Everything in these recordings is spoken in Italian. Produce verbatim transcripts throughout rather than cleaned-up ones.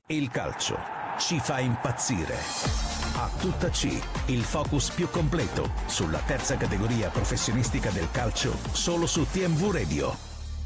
Il calcio ci fa impazzire. A tutta C, il focus più completo sulla terza categoria professionistica del calcio, solo su T M V Radio.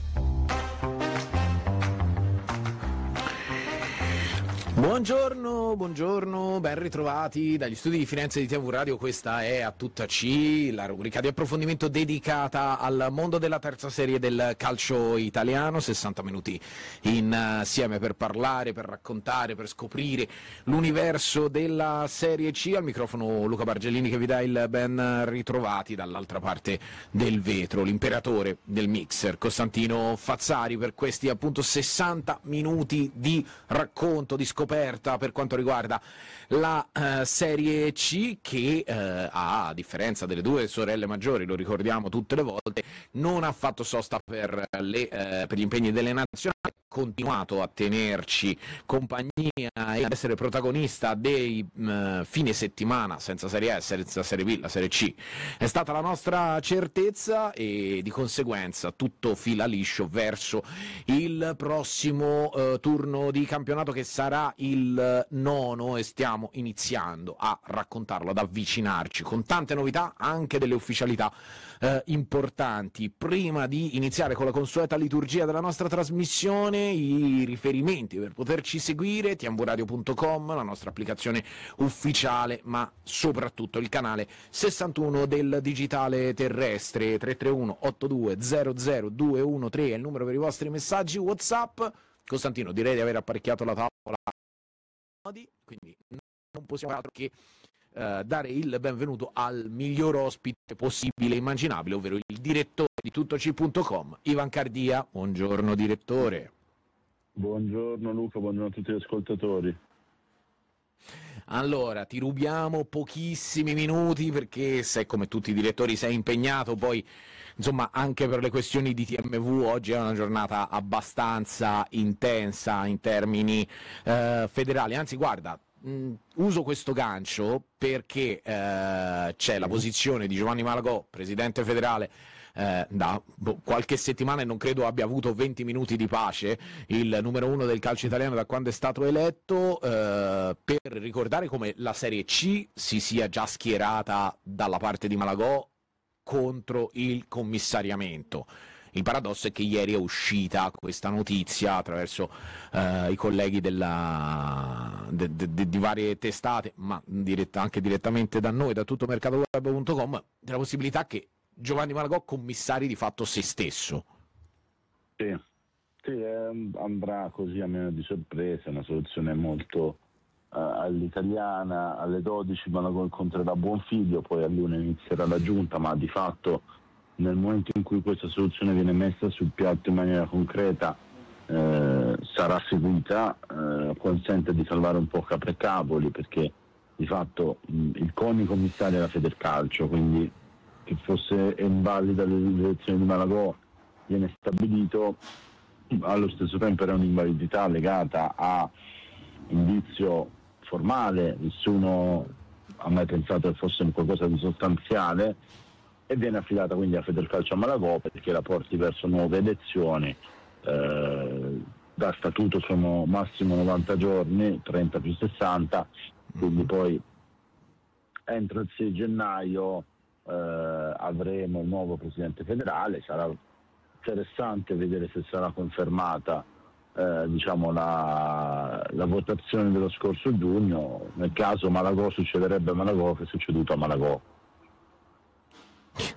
Buongiorno, buongiorno, ben ritrovati dagli studi di Firenze di T M V Radio. Questa è A Tutta C, la rubrica di approfondimento dedicata al mondo della terza serie del calcio italiano. sessanta minuti insieme per parlare, per raccontare, per scoprire l'universo della Serie C. Al microfono Luca Bargellini che vi dà il ben ritrovati. Dall'altra parte del vetro l'imperatore del mixer Costantino Fazzari per questi appunto sessanta minuti di racconto, di scoperta per quanto riguarda la uh, Serie C, che uh, ha, a differenza delle due sorelle maggiori, lo ricordiamo tutte le volte, non ha fatto sosta per, le, uh, per gli impegni delle nazionali, ha continuato a tenerci compagnia e ad essere protagonista dei uh, fine settimana senza Serie A, senza Serie B. La Serie C è stata la nostra certezza e di conseguenza tutto fila liscio verso il prossimo uh, turno di campionato, che sarà il nono, e stiamo iniziando a raccontarlo, ad avvicinarci con tante novità, anche delle ufficialità eh, importanti. Prima di iniziare con la consueta liturgia della nostra trasmissione, i riferimenti per poterci seguire: t m v radio punto com, la nostra applicazione ufficiale, ma soprattutto il canale sessantuno del digitale terrestre. Tre tre uno otto due zero zero due uno tre è il numero per i vostri messaggi WhatsApp. Costantino, direi di aver apparecchiato la tavola, quindi non possiamo altro che uh, dare il benvenuto al miglior ospite possibile e immaginabile, ovvero il direttore di tutto c punto com, Ivan Cardia. Buongiorno direttore. Buongiorno Luca, buongiorno a tutti gli ascoltatori. Allora, ti rubiamo pochissimi minuti perché sei, come tutti i direttori, sei impegnato, poi insomma anche per le questioni di T M V oggi è una giornata abbastanza intensa in termini eh, federali. Anzi, guarda, mh, uso questo gancio perché eh, c'è la posizione di Giovanni Malagò, presidente federale, Eh, da boh, qualche settimana, e non credo abbia avuto venti minuti di pace, il numero uno del calcio italiano da quando è stato eletto, eh, per ricordare come la Serie C si sia già schierata dalla parte di Malagò contro il commissariamento. Il paradosso è che ieri è uscita questa notizia attraverso eh, i colleghi della, de, de, de, di varie testate, ma diretta, anche direttamente da noi, da tutto mercato web punto com, della possibilità che Giovanni Malagò commissari di fatto se stesso. Sì, sì eh, andrà così a meno di sorpresa, una soluzione molto uh, all'italiana. Alle dodici Malagò incontrerà Buonfiglio, poi all'una inizierà la giunta, ma di fatto nel momento in cui questa soluzione viene messa sul piatto in maniera concreta eh, sarà seguita, eh, consente di salvare un po' Caprecavoli, perché di fatto mh, il CONI commissario è la Federcalcio, quindi che fosse invalida l'elezione di Malagò viene stabilito, allo stesso tempo era un'invalidità legata a indizio formale, nessuno ha mai pensato che fosse qualcosa di sostanziale, e viene affidata quindi a Federcalcio a Malagò perché la porti verso nuove elezioni. Eh, da statuto sono massimo novanta giorni, trenta più sessanta, quindi poi entro il sei gennaio Uh, avremo il nuovo presidente federale. Sarà interessante vedere se sarà confermata uh, diciamo la, la votazione dello scorso giugno. Nel caso Malagò succederebbe a Malagò che è succeduto a Malagò.